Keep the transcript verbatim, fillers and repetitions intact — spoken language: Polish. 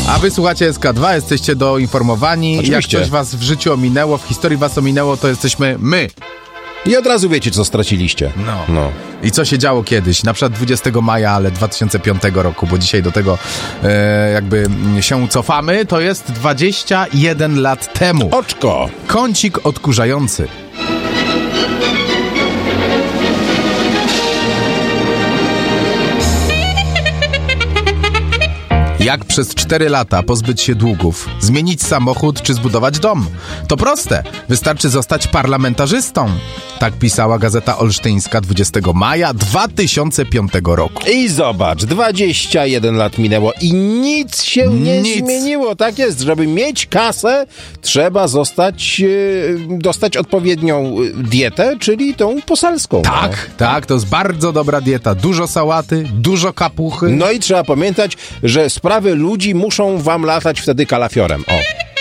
A wy słuchacie S K dwa, jesteście doinformowani. Oczywiście. Jak coś was w życiu ominęło, w historii was ominęło, to jesteśmy my. I od razu wiecie, co straciliście. No. no. I co się działo kiedyś, na przykład dwudziestego maja, ale dwa tysiące piątego roku, bo dzisiaj do tego e, jakby się cofamy, to jest dwadzieścia jeden lat temu. Oczko! Kącik odkurzający. Jak przez cztery lata pozbyć się długów, zmienić samochód czy zbudować dom? To proste. Wystarczy zostać parlamentarzystą. Tak pisała Gazeta Olsztyńska dwudziestego maja dwa tysiące piątego roku. I zobacz, dwadzieścia jeden lat minęło i nic się nie Nic. zmieniło. Tak jest, żeby mieć kasę, trzeba zostać, e, dostać odpowiednią dietę, czyli tą poselską. Tak, tak, to jest bardzo dobra dieta. Dużo sałaty, dużo kapuchy. No i trzeba pamiętać, że sprawy ludzi muszą wam latać wtedy kalafiorem. O.